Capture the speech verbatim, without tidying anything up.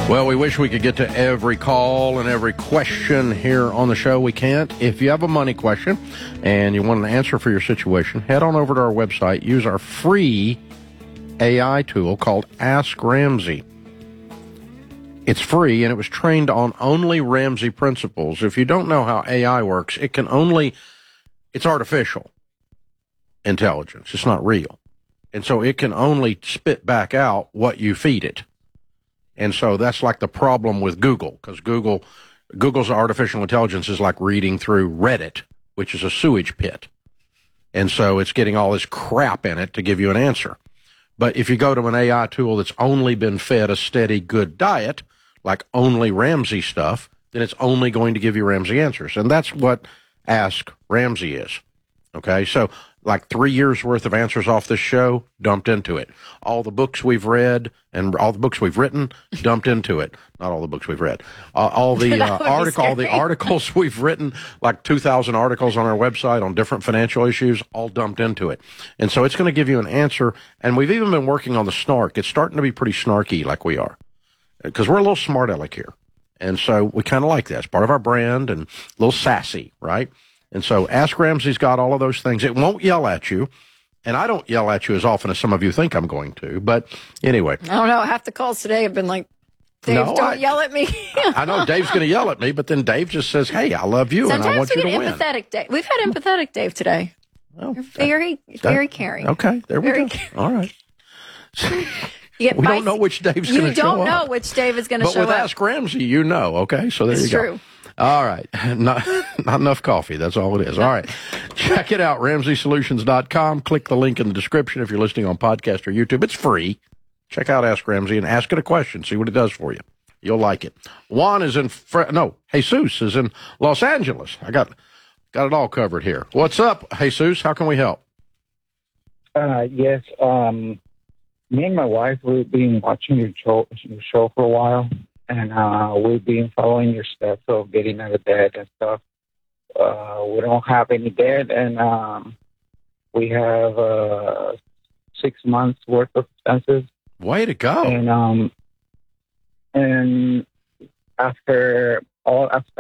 Well, we wish we could get to every call and every question here on the show. We can't. If you have a money question and you want an answer for your situation, head on over to our website. Use our free A I tool called Ask Ramsey. It's free, and it was trained on only Ramsey principles. If you don't know how A I works, it can only, it's artificial intelligence. It's not real. And so it can only spit back out what you feed it. And so that's like the problem with Google, because Google, Google's artificial intelligence is like reading through Reddit, which is a sewage pit. And so it's getting all this crap in it to give you an answer. But if you go to an A I tool that's only been fed a steady, good diet, like only Ramsey stuff, then it's only going to give you Ramsey answers. And that's what Ask Ramsey is. Okay, so like three years worth of answers off this show dumped into it. All the books we've read and all the books we've written dumped into it. Not all the books we've read. Uh, all the uh, article, all the articles we've written, like two thousand articles on our website on different financial issues, all dumped into it. And so it's going to give you an answer. And we've even been working on the snark. It's starting to be pretty snarky, like we are, because we're a little smart aleck here. And so we kind of like that. It's part of our brand and a little sassy, right? And so Ask Ramsey's got all of those things. It won't yell at you. And I don't yell at you as often as some of you think I'm going to. But anyway. I don't know. Half the calls today have been like, Dave, no, don't I, yell at me. I know Dave's going to yell at me, but then Dave just says, hey, I love you Sometimes and I want we you to get win. empathetic Dave. We've had empathetic Dave today. Well, You're very, that, very caring. Okay, there we very go. Caring. All right. You get we my, don't know which Dave's going to show up. You don't know which Dave is going to show up. But with up. Ask Ramsey, you know, okay? So there it's you go. True. All right. Not, not enough coffee. That's all it is. All right. Check it out, ramsey solutions dot com. Click the link in the description if you're listening on podcast or YouTube. It's free. Check out Ask Ramsey and ask it a question. See what it does for you. You'll like it. Juan is in, Fre- no, Jesus is in Los Angeles. I got got it all covered here. What's up, Jesus? How can we help? Uh, yes. Um, me and my wife, we've been watching your show, your show for a while. And uh, we've been following your steps of getting out of debt and stuff. Uh, we don't have any debt, and um, we have uh, six months worth of expenses. Way to go! And um, and after all, after